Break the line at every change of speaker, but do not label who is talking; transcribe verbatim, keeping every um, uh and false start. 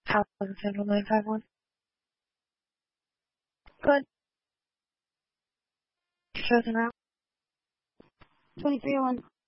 Thousand Central nine five one. Good. Chosen route.
twenty-three oh one.